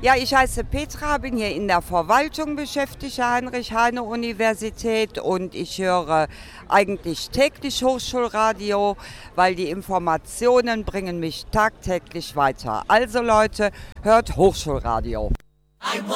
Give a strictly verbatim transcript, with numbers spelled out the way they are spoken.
Ja, ich heiße Petra, bin hier in der Verwaltung beschäftigt, der Heinrich-Heine-Universität, und ich höre eigentlich täglich Hochschulradio, weil die Informationen bringen mich tagtäglich weiter. Also Leute, hört Hochschulradio.